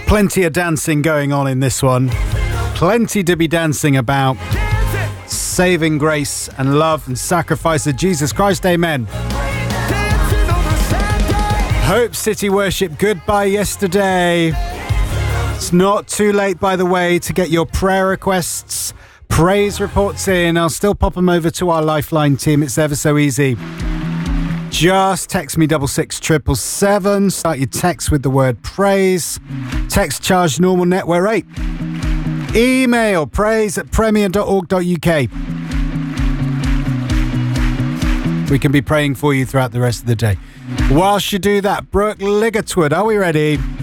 Plenty of dancing going on in this one. Plenty to be dancing about. Saving grace and love and sacrifice of Jesus Christ. Amen. Hope City Worship, goodbye yesterday. It's not too late, by the way, to get your prayer requests, praise reports in. I'll still pop them over to our Lifeline team. It's ever so easy. Just text me 66777. Start your text with the word praise. Text charge normal network rate. Email praise@premier.org.uk. We can be praying for you throughout the rest of the day. Whilst you do that, Brooke Ligertwood, are we ready?